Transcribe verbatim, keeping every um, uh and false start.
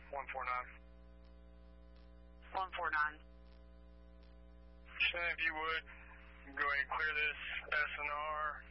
one four nine. one four nine. Shannon, if you would, go ahead and clear this S N R.